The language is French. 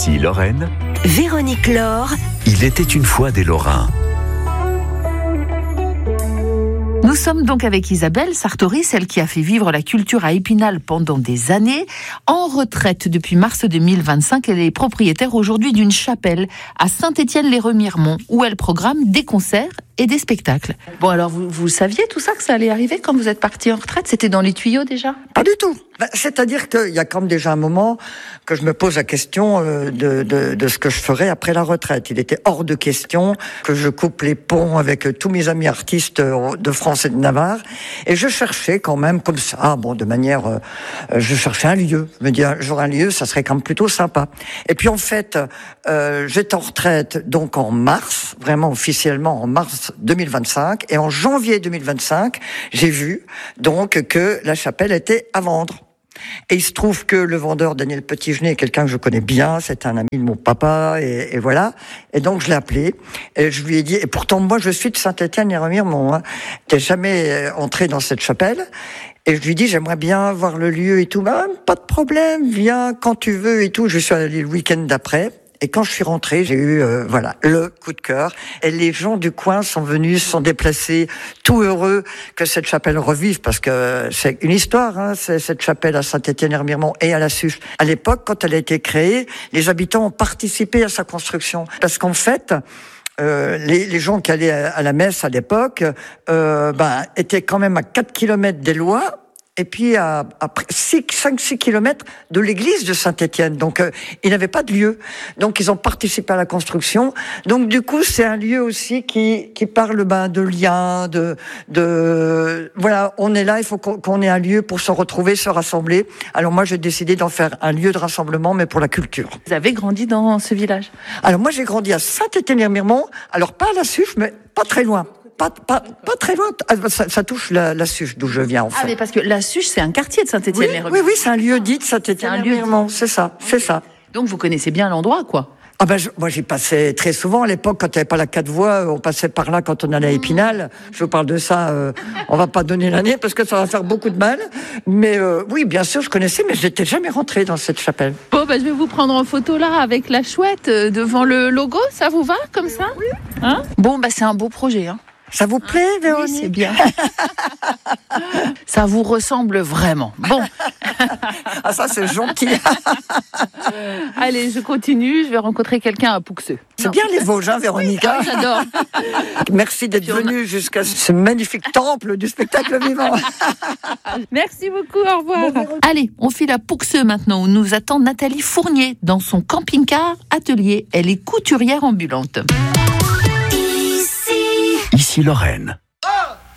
Ici Lorraine. Véronique Laure. Il était une fois des Lorrains. Nous sommes donc avec Isabelle Sartori, celle qui a fait vivre la culture à Épinal pendant des années. En retraite depuis mars 2025, elle est propriétaire aujourd'hui d'une chapelle à Saint-Étienne-les-Remiremont où elle programme des concerts et des spectacles. Bon, alors vous saviez tout ça, que ça allait arriver quand vous êtes partie en retraite? C'était dans les tuyaux déjà? Pas du tout. C'est-à-dire qu'il y a quand même déjà un moment que je me pose la question de ce que je ferais après la retraite. Il était hors de question que je coupe les ponts avec tous mes amis artistes de France et de Navarre. Et je cherchais quand même comme ça, de manière... je cherchais un lieu. Je me dis, un jour un lieu, ça serait quand même plutôt sympa. Et puis en fait, j'étais en retraite donc en mars, vraiment officiellement en mars 2025. Et en janvier 2025, j'ai vu donc que la chapelle était à vendre. Et il se trouve que le vendeur, Daniel Petitgenet, est quelqu'un que je connais bien, c'est un ami de mon papa, et voilà. Et donc, je l'ai appelé, et je lui ai dit, et pourtant, moi, je suis de Saint-Étienne-les-Remiremont, t'es jamais entré dans cette chapelle. Et je lui dis, j'aimerais bien voir le lieu et tout. Pas de problème, viens quand tu veux et tout. Je suis allé le week-end d'après. Et quand je suis rentré, j'ai eu le coup de cœur. Et les gens du coin sont venus, se sont déplacés, tout heureux que cette chapelle revive, parce que c'est une histoire, c'est cette chapelle à Saint-Étienne-les-Remiremont et à la Suche. À l'époque, quand elle a été créée, les habitants ont participé à sa construction, parce qu'en fait, les gens qui allaient à la messe à l'époque étaient quand même à 4 kilomètres des lois. Et puis à 5-6 kilomètres de l'église de Saint-Étienne. Donc ils n'avaient pas de lieu. Donc ils ont participé à la construction. Donc du coup c'est un lieu aussi qui parle de liens, voilà, on est là, il faut qu'on ait un lieu pour se retrouver, se rassembler. Alors moi j'ai décidé d'en faire un lieu de rassemblement, mais pour la culture. Vous avez grandi dans ce village? Alors moi j'ai grandi à Saint-Étienne-les-Remiremont, alors pas à la Suche, mais pas très loin. Pas très loin. Ça touche la Suche, d'où je viens, en fait. Ah, mais parce que la Suche, c'est un quartier de Saint-Étienne-les-Remiremont. Oui, c'est un lieu dit de Saint-Étienne-les-Remiremont. C'est ça. Donc, vous connaissez bien l'endroit, quoi. Moi, j'y passais très souvent. À l'époque, quand il n'y avait pas la 4 voies, on passait par là quand on allait à Épinal. Je vous parle de ça, on va pas donner l'année parce que ça va faire beaucoup de mal. Mais oui, bien sûr, je connaissais, mais je n'étais jamais rentrée dans cette chapelle. Bon, je vais vous prendre en photo là, avec la chouette, devant le logo. Ça vous va, comme ça? Oui. Bon, c'est un beau projet, Ça vous plaît, Véronique? Oui, c'est bien. Ça vous ressemble vraiment. Bon. Ça, c'est gentil. Allez, je continue. Je vais rencontrer quelqu'un à Pouxeux. C'est bien les Vosges, Véronique. Oui, j'adore. Merci d'être venue jusqu'à ce magnifique temple du spectacle vivant. Merci beaucoup, au revoir. Allez, on file à Pouxeux maintenant, où nous attend Nathalie Fournier dans son camping-car atelier. Elle est couturière ambulante. Ici Lorraine.